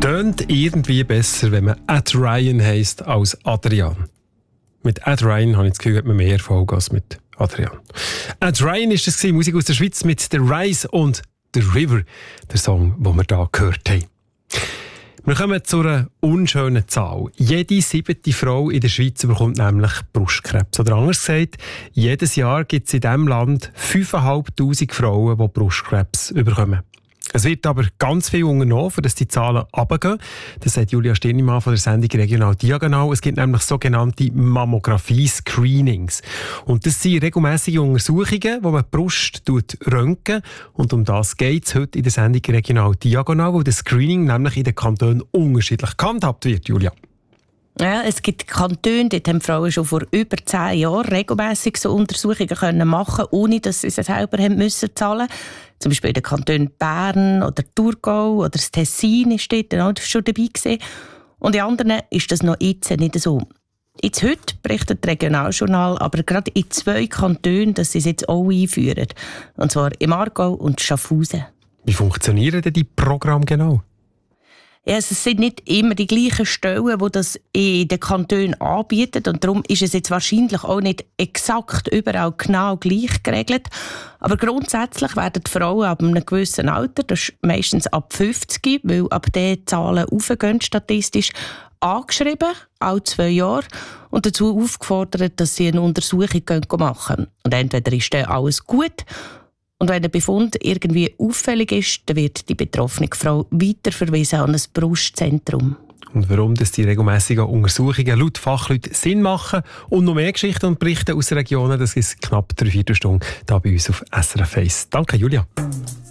Tönt irgendwie besser, wenn man Ed Ryan heisst als Adrian. Mit Ed Ryan habe ich das Gefühl, hat man mehr Erfolg als mit Adrian. Ed Ryan war das, Musik aus der Schweiz mit «The Rise» und «The River», der Song, den wir hier gehört haben. Wir kommen zu einer unschönen Zahl. Jede 7. Frau in der Schweiz bekommt nämlich Brustkrebs. Oder anders gesagt, jedes Jahr gibt es in diesem Land 5'500 Frauen, die Brustkrebs bekommen. Es wird aber ganz viel unternommen, dass die Zahlen runtergehen. Das sagt Julia Stirnimann von der Sendung «Regional Diagonal». Es gibt nämlich sogenannte Mammographie-Screenings. Und das sind regelmässige Untersuchungen, wo man die Brust röntgen. Und um das geht es heute in der Sendung «Regional Diagonal», wo das Screening nämlich in den Kantonen unterschiedlich gehandhabt wird, Julia. Ja, es gibt Kantone, dort haben Frauen schon vor über 10 Jahren regelmässig so Untersuchungen machen können, ohne dass sie selber haben müssen zahlen. Zum Beispiel in den Kantonen Bern oder Thurgau oder das Tessin ist dort auch schon dabei gewesen. Und in anderen ist das noch jetzt nicht so. Jetzt heute berichtet das Regionaljournal aber gerade in 2 Kantonen, dass sie es jetzt auch einführen. Und zwar im Aargau und Schaffhausen. Wie funktionieren denn die Programme genau? Ja, es sind nicht immer die gleichen Stellen, die das in den Kantonen anbieten. Und darum ist es jetzt wahrscheinlich auch nicht exakt überall genau gleich geregelt. Aber grundsätzlich werden die Frauen ab einem gewissen Alter, das ist meistens ab 50, weil ab diesen Zahlen raufgehen statistisch, angeschrieben, alle 2 Jahre, und dazu aufgefordert, dass sie eine Untersuchung machen. Und entweder ist dann alles gut, und wenn der Befund irgendwie auffällig ist, dann wird die betroffene Frau weiterverwiesen an ein Brustzentrum. Und warum das die regelmässigen Untersuchungen laut Fachleuten Sinn machen und noch mehr Geschichten und Berichte aus den Regionen, das ist knapp 3/4 Stunde hier bei uns auf SRF 1. Danke, Julia.